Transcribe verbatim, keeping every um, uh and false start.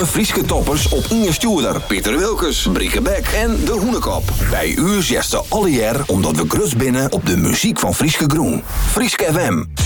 grote Frieske toppers op Inge Stuurder, Pieter Wilkes, Brieke Beck en De Hoenekop. Bij u zesde alle jaar omdat we grus binnen op de muziek van Frieske Groen. Frieske F M.